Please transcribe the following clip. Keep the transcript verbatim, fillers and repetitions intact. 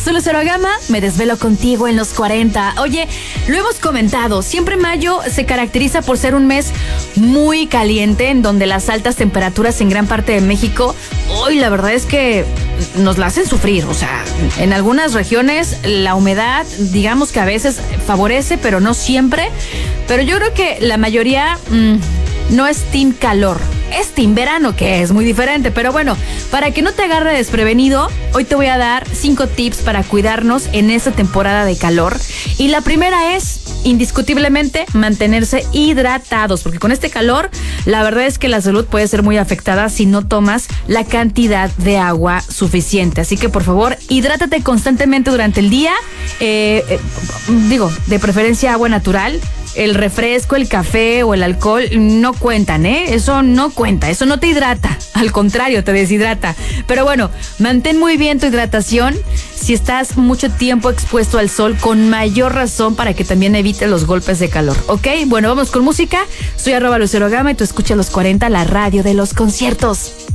Soy Lucero Gama, me desvelo contigo en los cuarenta. Oye, lo hemos comentado, siempre mayo se caracteriza por ser un mes muy caliente, en donde las altas temperaturas en gran parte de México, hoy la verdad es que nos la hacen sufrir. O sea, en algunas regiones la humedad, digamos que a veces favorece, pero no siempre. Pero yo creo que la mayoría mmm, no es team calor. Es team verano, que es muy diferente. Pero bueno, para que no te agarre desprevenido, hoy te voy a dar cinco tips para cuidarnos en esta temporada de calor. Y la primera es, indiscutiblemente, mantenerse hidratados, porque con este calor, la verdad es que la salud puede ser muy afectada si no tomas la cantidad de agua suficiente. Así que, por favor, hidrátate constantemente durante el día. Eh, eh, digo, de preferencia agua natural. El refresco, el café o el alcohol no cuentan, ¿eh? Eso no cuenta, eso no te hidrata. Al contrario, te deshidrata. Pero bueno, mantén muy bien tu hidratación. Si estás mucho tiempo expuesto al sol, con mayor razón para que también evites los golpes de calor, ¿ok? Bueno, vamos con música. Soy arroba Lucero Gama y tú escuchas Los cuarenta, la radio de los conciertos.